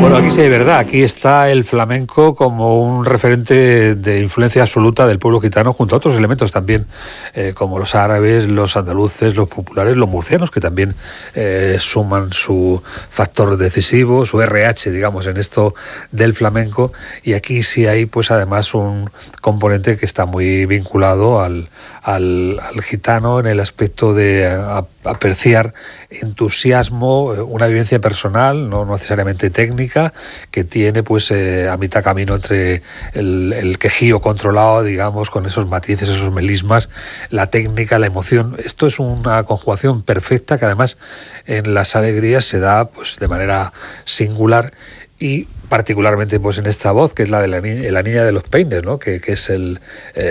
Bueno, aquí sí hay verdad, aquí está el flamenco como un referente de influencia absoluta del pueblo gitano, junto a otros elementos también, como los árabes, los andaluces, los populares, los murcianos, que también suman su factor decisivo, su RH, digamos, en esto del flamenco. Y aquí sí hay, pues además, un componente que está muy vinculado al gitano en el aspecto de apreciar entusiasmo, una vivencia personal, no necesariamente técnica, que tiene pues a mitad camino entre el quejío controlado, digamos, con esos matices, esos melismas, la técnica, la emoción. Esto es una conjugación perfecta que además en las alegrías se da pues de manera singular, y particularmente pues en esta voz, que es la de la niña de los peines, ¿no? Que es